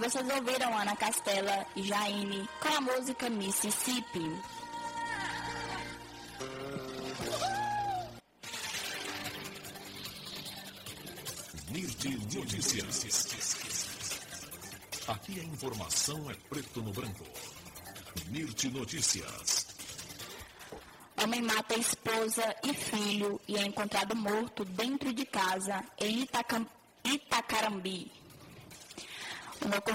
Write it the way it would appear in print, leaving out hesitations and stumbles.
vocês ouviram Ana Castela e Jaine com a música Mississippi. NIRT Notícias. Aqui a informação é preto no branco. NIRT Notícias. Homem mata esposa e filho e é encontrado morto dentro de casa em Itacarambi.